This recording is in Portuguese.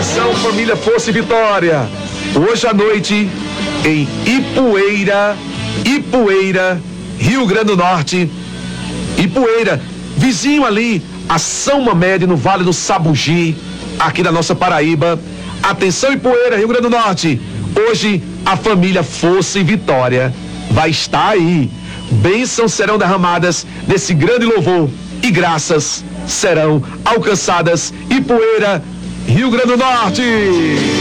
Atenção, família Força e Vitória. Hoje à noite, em Ipueira, Rio Grande do Norte. Ipueira, vizinho ali a São Mamede, no Vale do Sabugi, aqui da nossa Paraíba. Atenção, Ipueira, Rio Grande do Norte. Hoje a família Força e Vitória vai estar aí. Bênçãos serão derramadas nesse grande louvor e graças serão alcançadas. Ipueira, Rio Grande do Norte.